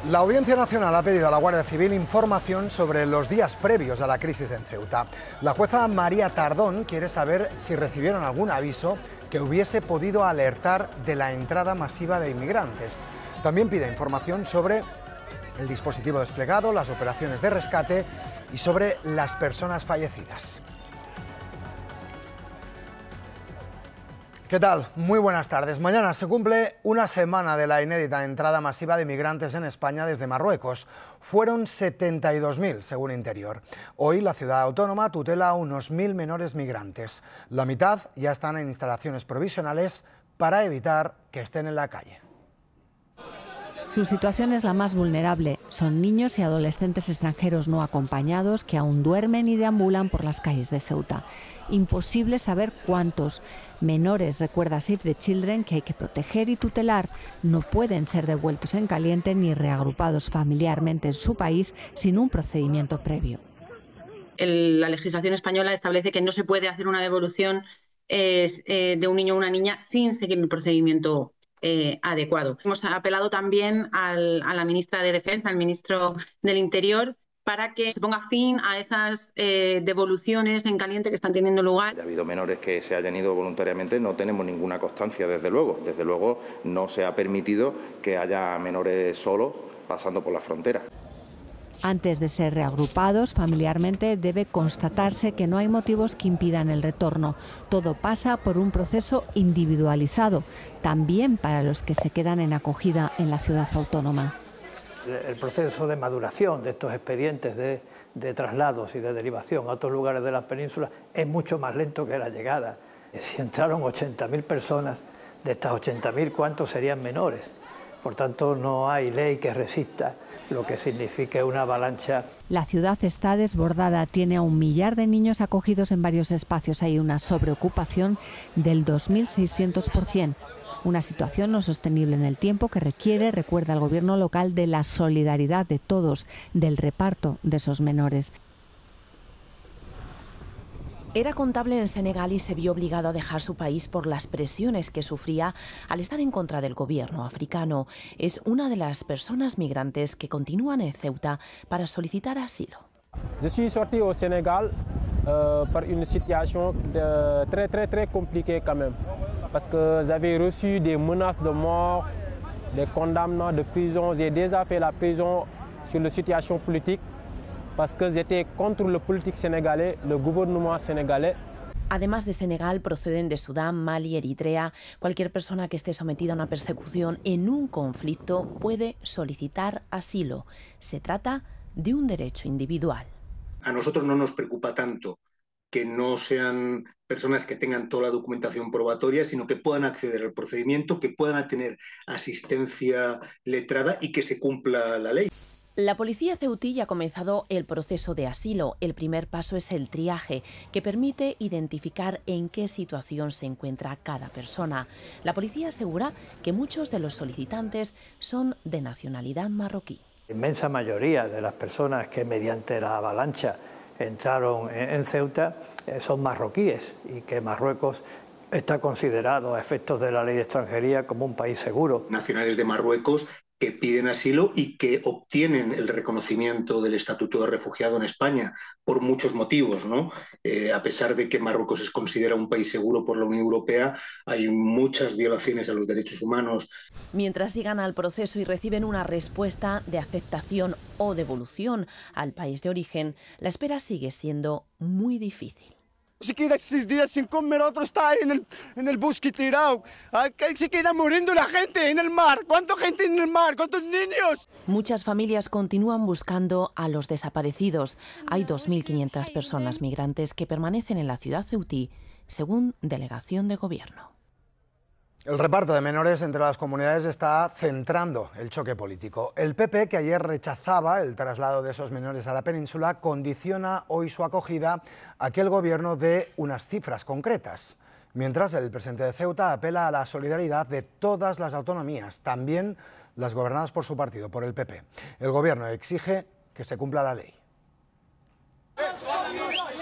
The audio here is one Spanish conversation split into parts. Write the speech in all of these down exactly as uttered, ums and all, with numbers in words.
La Audiencia Nacional ha pedido a la Guardia Civil información sobre los días previos a la crisis en Ceuta. La jueza María Tardón quiere saber si recibieron algún aviso que hubiese podido alertar de la entrada masiva de inmigrantes. También pide información sobre el dispositivo desplegado, las operaciones de rescate y sobre las personas fallecidas. ¿Qué tal? Muy buenas tardes. Mañana se cumple una semana de la inédita entrada masiva de inmigrantes en España desde Marruecos. Fueron setenta y dos mil, según Interior. Hoy la ciudad autónoma tutela a unos mil menores migrantes. La mitad ya están en instalaciones provisionales para evitar que estén en la calle. Su situación es la más vulnerable. Son niños y adolescentes extranjeros no acompañados que aún duermen y deambulan por las calles de Ceuta. Imposible saber cuántos. Menores, recuerda Save the Children, que hay que proteger y tutelar. No pueden ser devueltos en caliente ni reagrupados familiarmente en su país sin un procedimiento previo. El, la legislación española establece que no se puede hacer una devolución eh, eh, de un niño o una niña sin seguir el procedimiento Eh, adecuado. Hemos apelado también al, a la ministra de Defensa, al ministro del Interior, para que se ponga fin a esas eh, devoluciones en caliente que están teniendo lugar. Ha habido menores que se hayan ido voluntariamente, no tenemos ninguna constancia, desde luego. Desde luego no se ha permitido que haya menores solos pasando por la frontera. Antes de ser reagrupados familiarmente debe constatarse que no hay motivos que impidan el retorno. Todo pasa por un proceso individualizado, también para los que se quedan en acogida en la ciudad autónoma. El proceso de maduración de estos expedientes de, de traslados y de derivación a otros lugares de la península es mucho más lento que la llegada. Si entraron ochenta mil personas, de estas ochenta mil, ¿cuántos serían menores? Por tanto, no hay ley que resista lo que significa una avalancha. La ciudad está desbordada, tiene a un millar de niños acogidos en varios espacios. Hay una sobreocupación del dos mil seiscientos por ciento. Una situación no sostenible en el tiempo que requiere, recuerda el gobierno local, de la solidaridad de todos, del reparto de esos menores. Era contable en Senegal y se vio obligado a dejar su país por las presiones que sufría al estar en contra del gobierno africano. Es una de las personas migrantes que continúan en Ceuta para solicitar asilo. Je suis sorti au Sénégal euh, par une situation de, très très très compliquée quand même, parce que j'avais reçu des menaces de mort, des condamnements de prison. J'ai déjà fait la prison sur la situation politique, parce que j'étais contre le politique sénégalais, le gouvernement sénégalais. Además de Senegal, proceden de Sudán, Mali, Eritrea. Cualquier persona que esté sometida a una persecución en un conflicto puede solicitar asilo. Se trata de un derecho individual. A nosotros no nos preocupa tanto que no sean personas que tengan toda la documentación probatoria, sino que puedan acceder al procedimiento, que puedan tener asistencia letrada y que se cumpla la ley. La policía ceutí ha comenzado el proceso de asilo. El primer paso es el triaje, que permite identificar en qué situación se encuentra cada persona. La policía asegura que muchos de los solicitantes son de nacionalidad marroquí. La inmensa mayoría de las personas que mediante la avalancha entraron en Ceuta son marroquíes y que Marruecos está considerado a efectos de la ley de extranjería como un país seguro. Nacionales de Marruecos que piden asilo y que obtienen el reconocimiento del estatuto de refugiado en España por muchos motivos, ¿no? Eh, a pesar de que Marruecos es considerado un país seguro por la Unión Europea, hay muchas violaciones a los derechos humanos. Mientras llegan al proceso y reciben una respuesta de aceptación o devolución al país de origen, la espera sigue siendo muy difícil. Se queda seis días sin comer, otro está en el, en el bosque tirado. Se queda muriendo la gente en el mar. ¿Cuánta gente en el mar? ¿Cuántos niños? Muchas familias continúan buscando a los desaparecidos. Hay dos mil quinientas personas migrantes que permanecen en la ciudad ceutí, según delegación de gobierno. El reparto de menores entre las comunidades está centrando el choque político. El P P, que ayer rechazaba el traslado de esos menores a la península, condiciona hoy su acogida a que el gobierno dé unas cifras concretas. Mientras, el presidente de Ceuta apela a la solidaridad de todas las autonomías, también las gobernadas por su partido, por el P P. El gobierno exige que se cumpla la ley.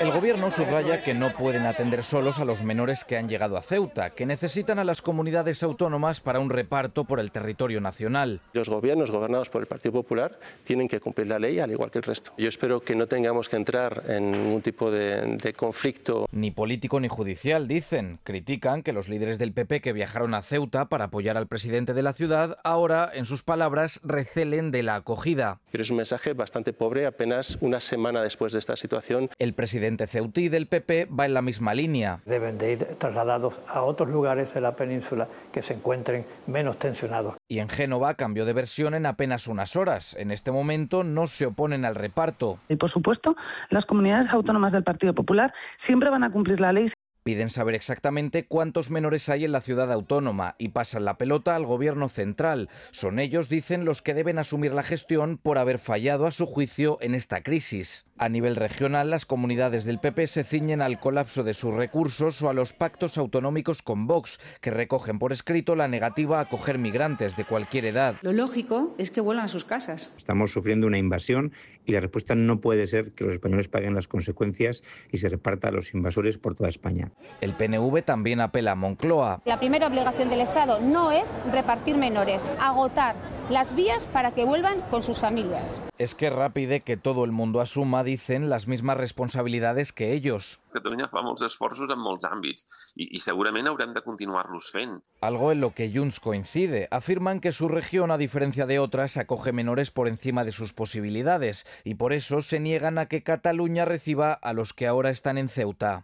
El gobierno subraya que no pueden atender solos a los menores que han llegado a Ceuta, que necesitan a las comunidades autónomas para un reparto por el territorio nacional. Los gobiernos gobernados por el Partido Popular tienen que cumplir la ley al igual que el resto. Yo espero que no tengamos que entrar en ningún tipo de, de conflicto. Ni político ni judicial, dicen. Critican que los líderes del P P que viajaron a Ceuta para apoyar al presidente de la ciudad ahora, en sus palabras, recelen de la acogida. Pero es un mensaje bastante pobre apenas una semana después de esta situación. El presidente ceutí del P P va en la misma línea. Deben de ir trasladados a otros lugares de la península que se encuentren menos tensionados. Y en Génova cambió de versión en apenas unas horas. En este momento no se oponen al reparto. Y por supuesto, las comunidades autónomas del Partido Popular siempre van a cumplir la ley. Piden saber exactamente cuántos menores hay en la ciudad autónoma y pasan la pelota al gobierno central. Son ellos, dicen, los que deben asumir la gestión por haber fallado a su juicio en esta crisis. A nivel regional, las comunidades del P P se ciñen al colapso de sus recursos o a los pactos autonómicos con Vox, que recogen por escrito la negativa a acoger migrantes de cualquier edad. Lo lógico es que vuelvan a sus casas. Estamos sufriendo una invasión y la respuesta no puede ser que los españoles paguen las consecuencias y se reparta a los invasores por toda España. El P N V también apela a Moncloa. La primera obligación del Estado no es repartir menores, agotar las vías para que vuelvan con sus familias. Esquerra pide que todo el mundo asuma, dicen, las mismas responsabilidades que ellos. Catalunya fa molts esforços en molts àmbits i, i segurament haurem de continuar-los fent. Algo en lo que Junts coincide. Afirman que su región, a diferencia de otras, acoge menores por encima de sus posibilidades y por eso se niegan a que Cataluña reciba a los que ahora están en Ceuta.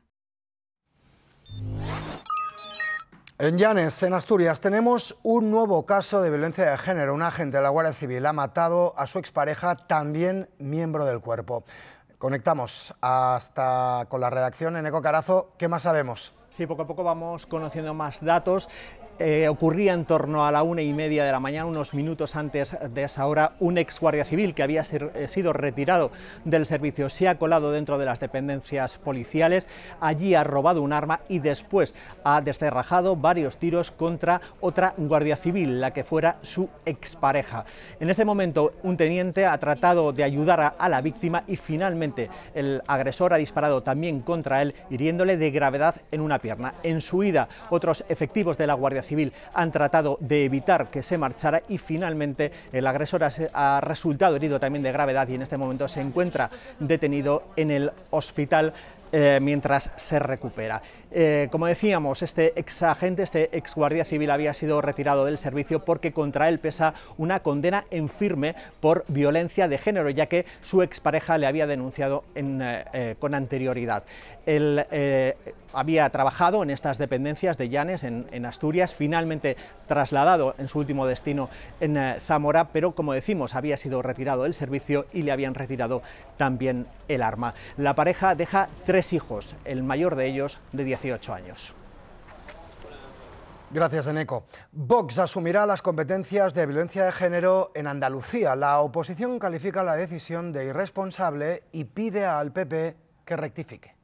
En Llanes, en Asturias, tenemos un nuevo caso de violencia de género. Un agente de la Guardia Civil ha matado a su expareja, también miembro del cuerpo. Conectamos hasta con la redacción. Eneco Carazo, ¿qué más sabemos? Sí, poco a poco vamos conociendo más datos. Eh, ocurría en torno a la una y media de la mañana, unos minutos antes de esa hora, un ex guardia civil que había ser, eh, sido retirado del servicio se ha colado dentro de las dependencias policiales, allí ha robado un arma y después ha descerrajado varios tiros contra otra guardia civil, la que fuera su expareja. En ese momento un teniente ha tratado de ayudar a, a la víctima y finalmente el agresor ha disparado también contra él, hiriéndole de gravedad en una pierna. En su huida, otros efectivos de la Guardia Civil han tratado de evitar que se marchara y finalmente el agresor ha, ha resultado herido también de gravedad y en este momento se encuentra detenido en el hospital eh, mientras se recupera. Eh, como decíamos, este ex agente, este ex guardia civil había sido retirado del servicio porque contra él pesa una condena en firme por violencia de género, ya que su expareja le había denunciado en, eh, eh, con anterioridad. Él eh, había trabajado en estas dependencias de Llanes, en, en Asturias, finalmente trasladado en su último destino en eh, Zamora, pero como decimos, había sido retirado del servicio y le habían retirado también el arma. La pareja deja tres hijos, el mayor de ellos de dieciocho años. Gracias, Eneco. Vox asumirá las competencias de violencia de género en Andalucía. La oposición califica la decisión de irresponsable y pide al P P que rectifique.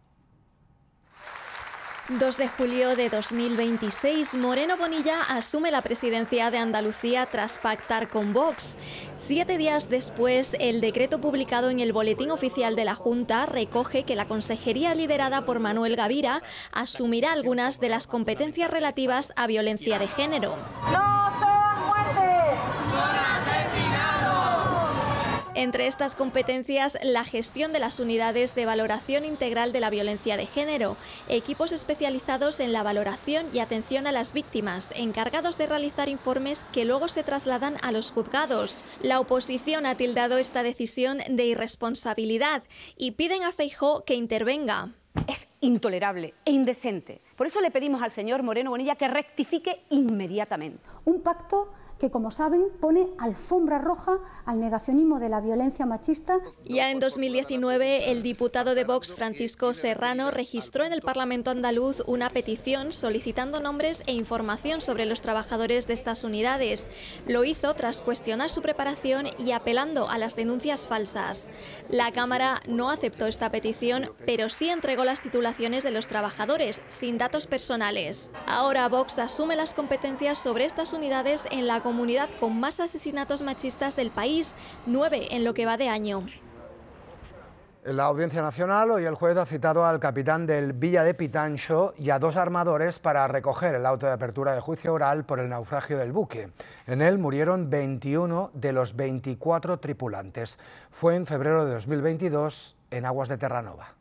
dos de julio de dos mil veintiséis, Moreno Bonilla asume la presidencia de Andalucía tras pactar con Vox. Siete días después, el decreto publicado en el Boletín Oficial de la Junta recoge que la consejería liderada por Manuel Gavira asumirá algunas de las competencias relativas a violencia de género. ¡No son muertes! ¡Son asesinados! Entre estas competencias, la gestión de las unidades de valoración integral de la violencia de género, equipos especializados en la valoración y atención a las víctimas, encargados de realizar informes que luego se trasladan a los juzgados. La oposición ha tildado esta decisión de irresponsabilidad y piden a Feijóo que intervenga. Es intolerable e indecente. Por eso le pedimos al señor Moreno Bonilla que rectifique inmediatamente. Un pacto que, como saben, pone alfombra roja al negacionismo de la violencia machista. Ya en dos mil diecinueve, el diputado de Vox, Francisco Serrano, registró en el Parlamento andaluz una petición solicitando nombres e información sobre los trabajadores de estas unidades. Lo hizo tras cuestionar su preparación y apelando a las denuncias falsas. La Cámara no aceptó esta petición, pero sí entregó las titulaciones de los trabajadores, sin datos personales. Ahora Vox asume las competencias sobre estas unidades en la comunidad con más asesinatos machistas del país, nueve en lo que va de año. En la Audiencia Nacional, hoy el juez ha citado al capitán del Villa de Pitancho y a dos armadores para recoger el auto de apertura de juicio oral por el naufragio del buque. En él murieron veintiuno de los veinticuatro tripulantes. Fue en febrero de dos mil veintidós en aguas de Terranova.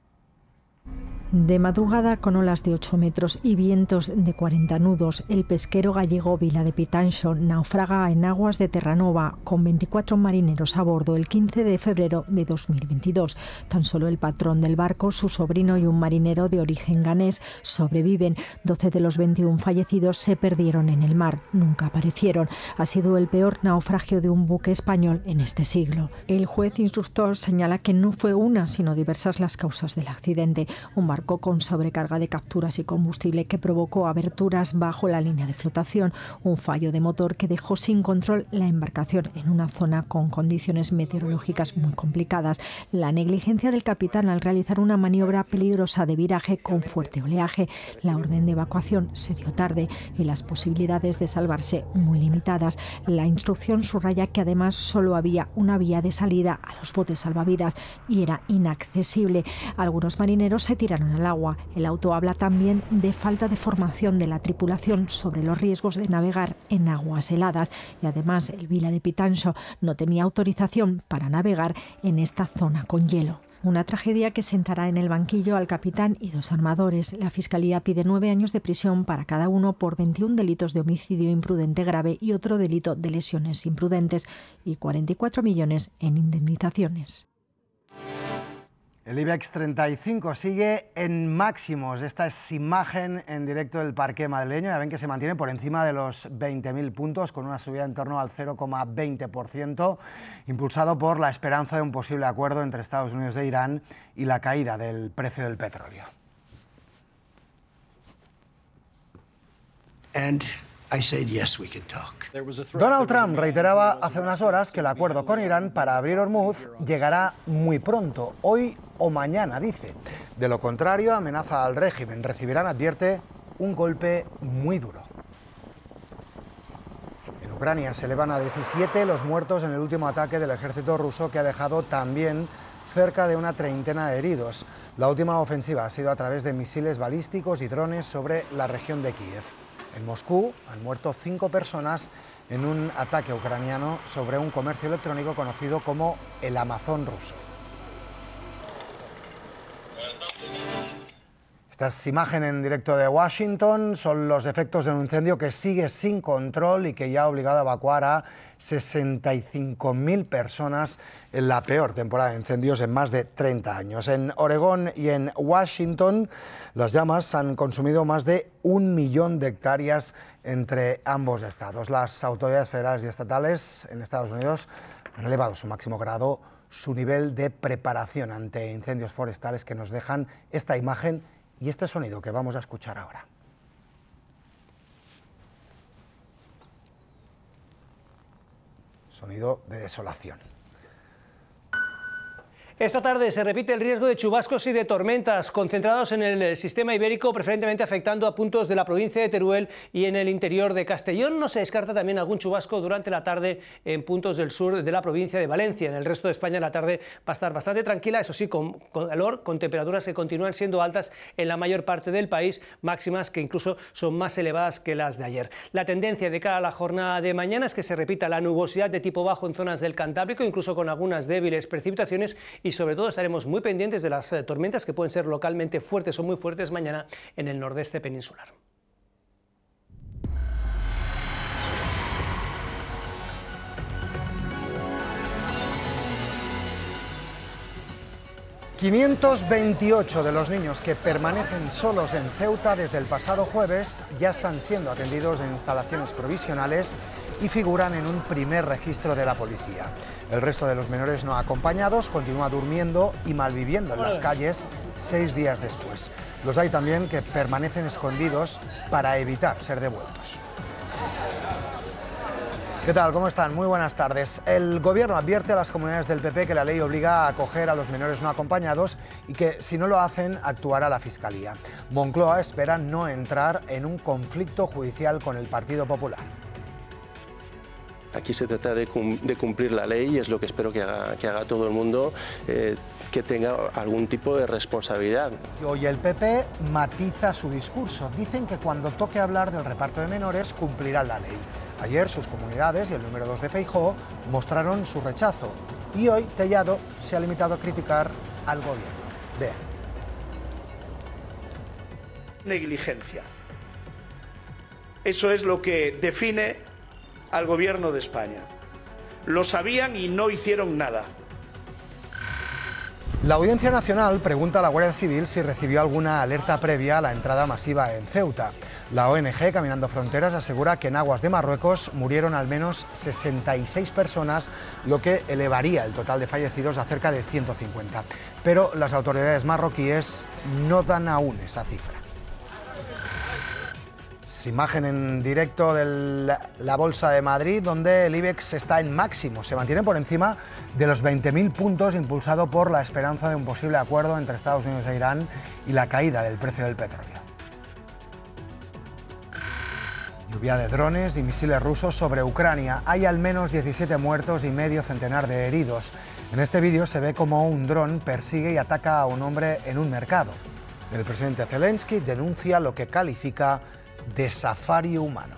De madrugada, con olas de ocho metros y vientos de cuarenta nudos, el pesquero gallego Vila de Pitancho naufraga en aguas de Terranova con veinticuatro marineros a bordo el quince de febrero de dos mil veintidós. Tan solo el patrón del barco, su sobrino y un marinero de origen ganés sobreviven. doce de los veintiuno fallecidos se perdieron en el mar, nunca aparecieron. Ha sido el peor naufragio de un buque español en este siglo. El juez instructor señala que no fue una, sino diversas las causas del accidente. Un barco con sobrecarga de capturas y combustible que provocó aberturas bajo la línea de flotación, un fallo de motor que dejó sin control la embarcación en una zona con condiciones meteorológicas muy complicadas, la negligencia del capitán al realizar una maniobra peligrosa de viraje con fuerte oleaje, la orden de evacuación se dio tarde y las posibilidades de salvarse muy limitadas. La instrucción subraya que además solo había una vía de salida a los botes salvavidas y era inaccesible. Algunos marineros se tiraron al agua. El auto habla también de falta de formación de la tripulación sobre los riesgos de navegar en aguas heladas y además el Vila de Pitancho no tenía autorización para navegar en esta zona con hielo. Una tragedia que sentará en el banquillo al capitán y dos armadores. La Fiscalía pide nueve años de prisión para cada uno por veintiún delitos de homicidio imprudente grave y otro delito de lesiones imprudentes y cuarenta y cuatro millones en indemnizaciones. El IBEX treinta y cinco sigue en máximos. Esta es imagen en directo del parqué madrileño. Ya ven que se mantiene por encima de los veinte mil puntos, con una subida en torno al cero coma veinte por ciento, impulsado por la esperanza de un posible acuerdo entre Estados Unidos e Irán y la caída del precio del petróleo. And I said, yes, we can talk. Donald Trump reiteraba hace unas horas que el acuerdo con Irán para abrir Hormuz llegará muy pronto, hoy o mañana, dice. De lo contrario, amenaza al régimen. Recibirán, advierte, un golpe muy duro. En Ucrania se elevan a diecisiete los muertos en el último ataque del ejército ruso, que ha dejado también cerca de una treintena de heridos. La última ofensiva ha sido a través de misiles balísticos y drones sobre la región de Kiev. En Moscú han muerto cinco personas en un ataque ucraniano sobre un comercio electrónico conocido como el Amazon ruso. Estas imágenes en directo de Washington son los efectos de un incendio que sigue sin control y que ya ha obligado a evacuar a sesenta y cinco mil personas en la peor temporada de incendios en más de treinta años. En Oregón y en Washington las llamas han consumido más de un millón de hectáreas entre ambos estados. Las autoridades federales y estatales en Estados Unidos han elevado su máximo grado su nivel de preparación ante incendios forestales, que nos dejan esta imagen y este sonido que vamos a escuchar ahora. Sonido de desolación. Esta tarde se repite el riesgo de chubascos y de tormentas concentrados en el sistema ibérico, preferentemente afectando a puntos de la provincia de Teruel y en el interior de Castellón. No se descarta también algún chubasco durante la tarde en puntos del sur de la provincia de Valencia. En el resto de España la tarde va a estar bastante tranquila, eso sí, con, con calor, con temperaturas que continúan siendo altas en la mayor parte del país, máximas que incluso son más elevadas que las de ayer. La tendencia de cara a la jornada de mañana es que se repita la nubosidad de tipo bajo en zonas del Cantábrico, incluso con algunas débiles precipitaciones, y sobre todo estaremos muy pendientes de las eh, tormentas que pueden ser localmente fuertes o muy fuertes mañana en el nordeste peninsular. quinientos veintiocho de los niños que permanecen solos en Ceuta desde el pasado jueves ya están siendo atendidos en instalaciones provisionales y figuran en un primer registro de la policía. El resto de los menores no acompañados continúa durmiendo y malviviendo en las calles seis días después. Los hay también que permanecen escondidos para evitar ser devueltos. ¿Qué tal? ¿Cómo están? Muy buenas tardes. El Gobierno advierte a las comunidades del P P que la ley obliga a acoger a los menores no acompañados y que, si no lo hacen, actuará la Fiscalía. Moncloa espera no entrar en un conflicto judicial con el Partido Popular. Aquí se trata de, cum de cumplir la ley y es lo que espero que haga, que haga todo el mundo, eh, que tenga algún tipo de responsabilidad. Hoy el P P matiza su discurso. Dicen que cuando toque hablar del reparto de menores cumplirán la ley. Ayer sus comunidades y el número dos de Feijóo mostraron su rechazo. Y hoy Tellado se ha limitado a criticar al gobierno. Vean. Negligencia. Eso es lo que define al gobierno de España. Lo sabían y no hicieron nada. La Audiencia Nacional pregunta a la Guardia Civil si recibió alguna alerta previa a la entrada masiva en Ceuta. La O N G Caminando Fronteras asegura que en aguas de Marruecos murieron al menos sesenta y seis personas, lo que elevaría el total de fallecidos a cerca de ciento cincuenta. Pero las autoridades marroquíes no dan aún esa cifra. Imagen en directo de la Bolsa de Madrid, donde el IBEX está en máximo. Se mantiene por encima de los veinte mil puntos, impulsado por la esperanza de un posible acuerdo entre Estados Unidos e Irán y la caída del precio del petróleo. Lluvia de drones y misiles rusos sobre Ucrania. Hay al menos diecisiete muertos y medio centenar de heridos. En este vídeo se ve cómo un dron persigue y ataca a un hombre en un mercado. El presidente Zelensky denuncia lo que califica de safari humano.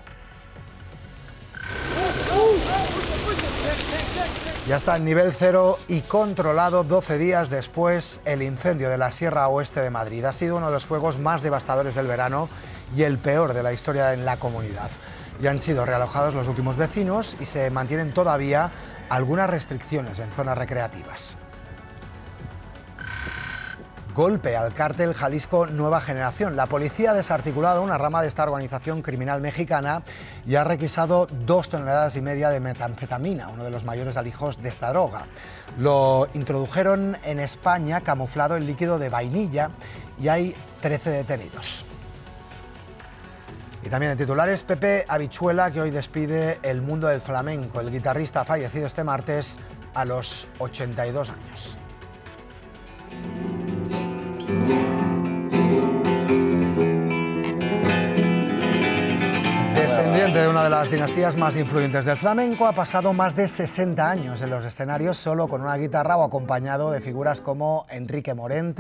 Ya está en nivel cero y controlado doce días después el incendio de la Sierra Oeste de Madrid. Ha sido uno de los fuegos más devastadores del verano y el peor de la historia en la comunidad. Ya han sido realojados los últimos vecinos y se mantienen todavía algunas restricciones en zonas recreativas. Golpe al cártel Jalisco Nueva Generación. La policía ha desarticulado una rama de esta organización criminal mexicana y ha requisado dos toneladas y media de metanfetamina, uno de los mayores alijos de esta droga. Lo introdujeron en España camuflado en líquido de vainilla y hay trece detenidos. Y también en titulares, Pepe Habichuela, que hoy despide el mundo del flamenco. El guitarrista ha fallecido este martes a los ochenta y dos años. Descendiente de una de las dinastías más influyentes del flamenco, ha pasado más de sesenta años en los escenarios solo con una guitarra o acompañado de figuras como Enrique Morente,